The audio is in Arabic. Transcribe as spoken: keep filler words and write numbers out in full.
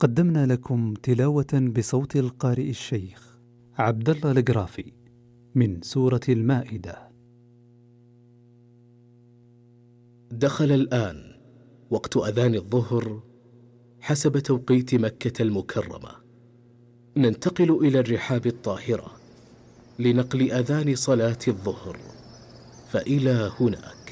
قدمنا لكم تلاوة بصوت القارئ الشيخ عبد الله القرافي من سورة المائدة. دخل الآن وقت أذان الظهر حسب توقيت مكة المكرمة. ننتقل إلى الرحاب الطاهرة لنقل أذان صلاة الظهر، فإلى هناك.